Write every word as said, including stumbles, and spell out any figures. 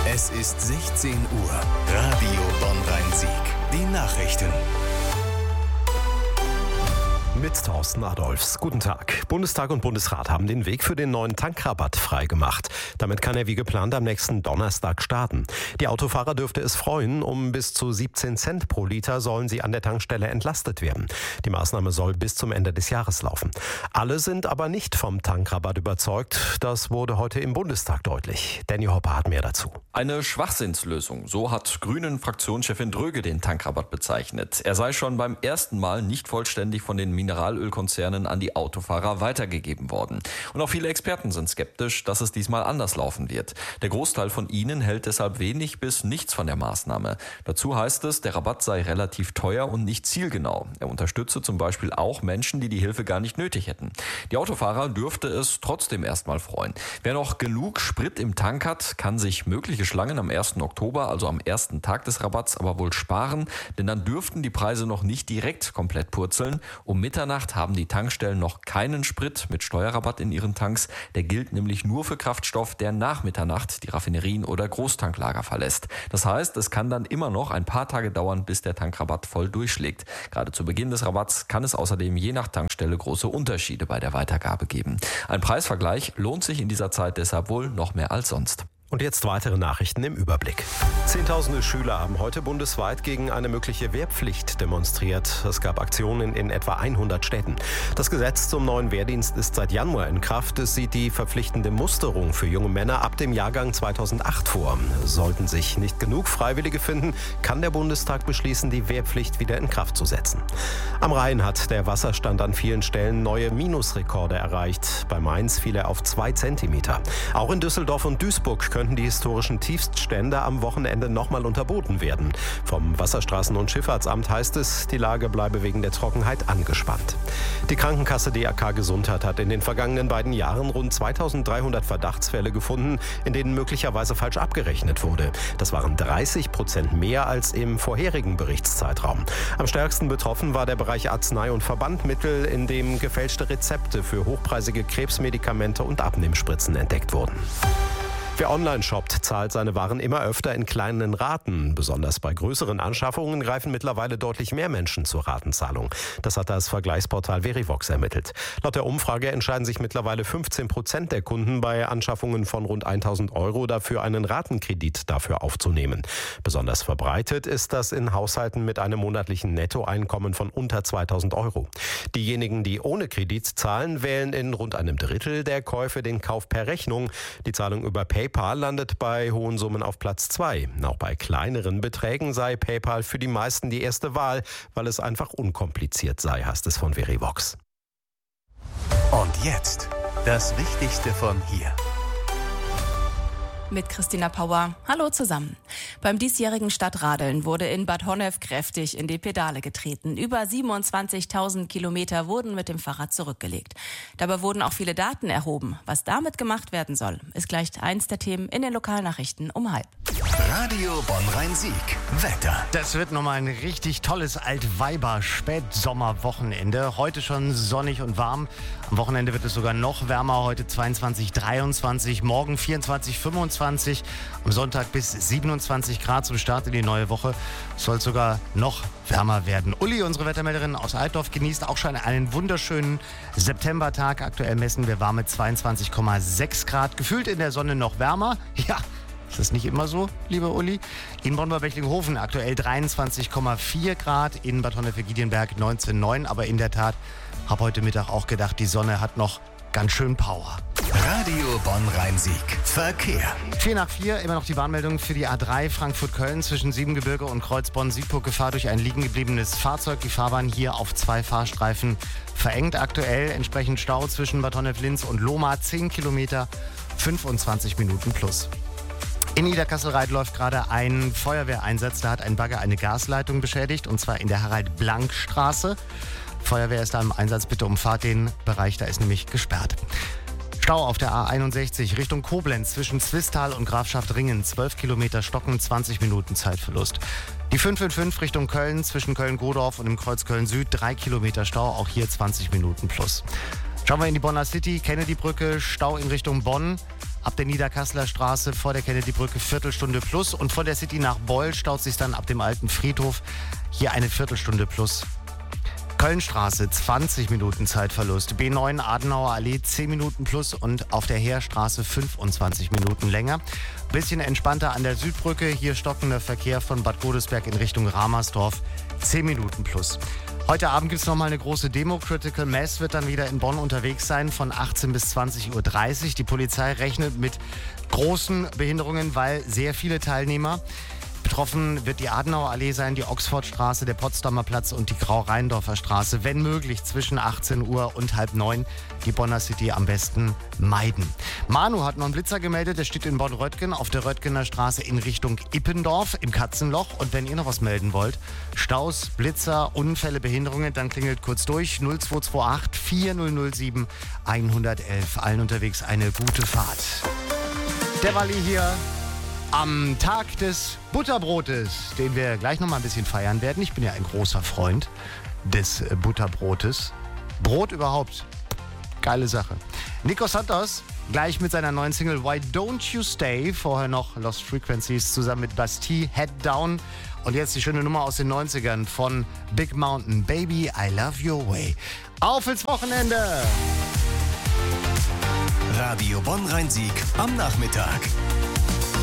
Es ist sechzehn Uhr. Radio Bonn-Rhein-Sieg. Die Nachrichten. Mit Thorsten Adolfs. Guten Tag. Bundestag und Bundesrat haben den Weg für den neuen Tankrabatt freigemacht. Damit kann er wie geplant am nächsten Donnerstag starten. Die Autofahrer dürfte es freuen. Um bis zu siebzehn Cent pro Liter sollen sie an der Tankstelle entlastet werden. Die Maßnahme soll bis zum Ende des Jahres laufen. Alle sind aber nicht vom Tankrabatt überzeugt. Das wurde heute im Bundestag deutlich. Danny Hopper hat mehr dazu. Eine Schwachsinnslösung. So hat Grünen-Fraktionschefin Dröge den Tankrabatt bezeichnet. Er sei schon beim ersten Mal nicht vollständig von den Mineralölkonzernen an die Autofahrer weitergegeben worden. Und auch viele Experten sind skeptisch, dass es diesmal anders laufen wird. Der Großteil von ihnen hält deshalb wenig bis nichts von der Maßnahme. Dazu heißt es, der Rabatt sei relativ teuer und nicht zielgenau. Er unterstütze zum Beispiel auch Menschen, die die Hilfe gar nicht nötig hätten. Die Autofahrer dürfte es trotzdem erstmal freuen. Wer noch genug Sprit im Tank hat, kann sich mögliche Schlangen am ersten Oktober, also am ersten Tag des Rabatts, aber wohl sparen, denn dann dürften die Preise noch nicht direkt komplett purzeln. Um Mitternacht haben die Tankstellen noch keinen Sprit mit Steuerrabatt in ihren Tanks. Der gilt nämlich nur für Kraftstoff, der nach Mitternacht die Raffinerien oder Großtanklager verlässt. Das heißt, es kann dann immer noch ein paar Tage dauern, bis der Tankrabatt voll durchschlägt. Gerade zu Beginn des Rabatts kann es außerdem je nach Tankstelle große Unterschiede bei der Weitergabe geben. Ein Preisvergleich lohnt sich in dieser Zeit deshalb wohl noch mehr als sonst. Und jetzt weitere Nachrichten im Überblick. Zehntausende Schüler haben heute bundesweit gegen eine mögliche Wehrpflicht demonstriert. Es gab Aktionen in etwa hundert Städten. Das Gesetz zum neuen Wehrdienst ist seit Januar in Kraft. Es sieht die verpflichtende Musterung für junge Männer ab dem Jahrgang zweitausendacht vor. Sollten sich nicht genug Freiwillige finden, kann der Bundestag beschließen, die Wehrpflicht wieder in Kraft zu setzen. Am Rhein hat der Wasserstand an vielen Stellen neue Minusrekorde erreicht. Bei Mainz fiel er auf zwei Zentimeter. Auch in Düsseldorf und Duisburg können könnten die historischen Tiefststände am Wochenende nochmal unterboten werden. Vom Wasserstraßen- und Schifffahrtsamt heißt es, die Lage bleibe wegen der Trockenheit angespannt. Die Krankenkasse D R K Gesundheit hat in den vergangenen beiden Jahren rund zweitausenddreihundert Verdachtsfälle gefunden, in denen möglicherweise falsch abgerechnet wurde. Das waren dreißig Prozent mehr als im vorherigen Berichtszeitraum. Am stärksten betroffen war der Bereich Arznei- und Verbandmittel, in dem gefälschte Rezepte für hochpreisige Krebsmedikamente und Abnehmspritzen entdeckt wurden. Wer online shoppt, zahlt seine Waren immer öfter in kleinen Raten. Besonders bei größeren Anschaffungen greifen mittlerweile deutlich mehr Menschen zur Ratenzahlung. Das hat das Vergleichsportal Verivox ermittelt. Laut der Umfrage entscheiden sich mittlerweile fünfzehn Prozent der Kunden bei Anschaffungen von rund tausend Euro dafür, einen Ratenkredit dafür aufzunehmen. Besonders verbreitet ist das in Haushalten mit einem monatlichen Nettoeinkommen von unter zweitausend Euro. Diejenigen, die ohne Kredit zahlen, wählen in rund einem Drittel der Käufe den Kauf per Rechnung. Die Zahlung über PayPal PayPal landet bei hohen Summen auf Platz zwei. Auch bei kleineren Beträgen sei PayPal für die meisten die erste Wahl, weil es einfach unkompliziert sei, heißt es von Verivox. Und jetzt das Wichtigste von hier. Mit Christina Pauer. Hallo zusammen. Beim diesjährigen Stadtradeln wurde in Bad Honnef kräftig in die Pedale getreten. Über siebenundzwanzigtausend Kilometer wurden mit dem Fahrrad zurückgelegt. Dabei wurden auch viele Daten erhoben. Was damit gemacht werden soll, ist gleich eins der Themen in den Lokalnachrichten um halb. Radio Bonn-Rhein-Sieg. Wetter. Das wird nochmal ein richtig tolles Altweiber-Spätsommerwochenende. Heute schon sonnig und warm. Am Wochenende wird es sogar noch wärmer. Heute zweiundzwanzig, dreiundzwanzig, morgen vierundzwanzig, fünfundzwanzig. Am Sonntag bis siebenundzwanzig Grad zum Start in die neue Woche. Es soll sogar noch wärmer werden. Uli, unsere Wettermelderin aus Altdorf, genießt auch schon einen wunderschönen Septembertag. Aktuell messen wir warme zweiundzwanzig Komma sechs Grad. Gefühlt in der Sonne noch wärmer. Ja, ist das nicht immer so, lieber Uli? In Bonn-Bechlinghofen aktuell dreiundzwanzig Komma vier Grad. In Bad Honnef-Giedienberg neunzehn Komma neun. Aber in der Tat, habe heute Mittag auch gedacht, die Sonne hat noch ganz schön Power. Radio Bonn-Rhein-Sieg. Verkehr. vier nach vier, immer noch die Warnmeldung für die A drei Frankfurt-Köln zwischen Siebengebirge und Kreuzbonn-Siegburg. Gefahr durch ein liegen gebliebenes Fahrzeug. Die Fahrbahn hier auf zwei Fahrstreifen verengt. Aktuell entsprechend Stau zwischen Bad Honnef-Linz und Lohmar. zehn Kilometer, fünfundzwanzig Minuten plus. In Niederkassel-Reit läuft gerade ein Feuerwehreinsatz. Da hat ein Bagger eine Gasleitung beschädigt, und zwar in der Harald-Blank-Straße. Feuerwehr ist da im Einsatz. Bitte umfahrt den Bereich, da ist nämlich gesperrt. Stau auf der A einundsechzig Richtung Koblenz zwischen Zwistal und Grafschaft Ringen. zwölf Kilometer Stocken, zwanzig Minuten Zeitverlust. Die fünf fünf fünf Richtung Köln zwischen Köln-Godorf und dem Kreuz Köln-Süd. drei Kilometer Stau, auch hier zwanzig Minuten plus. Schauen wir in die Bonner City. Kennedy-Brücke, Stau in Richtung Bonn. ab der Niederkasseler Straße vor der Kennedy-Brücke Viertelstunde plus. Und von der City nach Beul staut sich dann ab dem alten Friedhof hier eine Viertelstunde plus. Kölnstraße, zwanzig Minuten Zeitverlust. B neun Adenauer Allee, zehn Minuten plus und auf der Heerstraße fünfundzwanzig Minuten länger. Bisschen entspannter an der Südbrücke. Hier stockender Verkehr von Bad Godesberg in Richtung Ramersdorf, zehn Minuten plus. Heute Abend gibt es nochmal eine große Demo. Critical Mass wird dann wieder in Bonn unterwegs sein von achtzehn bis zwanzig Uhr dreißig. Die Polizei rechnet mit großen Behinderungen, weil sehr viele Teilnehmer. Betroffen wird die Adenauer Allee sein, die Oxfordstraße, der Potsdamer Platz und die Grau-Rheindorfer Straße. Wenn möglich zwischen achtzehn Uhr und halb neun. Die Bonner City am besten meiden. Manu hat noch einen Blitzer gemeldet, der steht in Bonn-Röttgen auf der Röttgener Straße in Richtung Ippendorf im Katzenloch. Und wenn ihr noch was melden wollt, Staus, Blitzer, Unfälle, Behinderungen, dann klingelt kurz durch null zwei zwei acht vier null null sieben eins eins eins. Allen unterwegs eine gute Fahrt. Der Walli hier. Am Tag des Butterbrotes, den wir gleich noch mal ein bisschen feiern werden. Ich bin ja ein großer Freund des Butterbrotes. Brot überhaupt, geile Sache. Nico Santos, gleich mit seiner neuen Single Why Don't You Stay. Vorher noch Lost Frequencies zusammen mit Bastille, Head Down. Und jetzt die schöne Nummer aus den neunzigern von Big Mountain, Baby, I Love Your Way. Auf ins Wochenende! Radio Bonn-Rhein-Sieg am Nachmittag.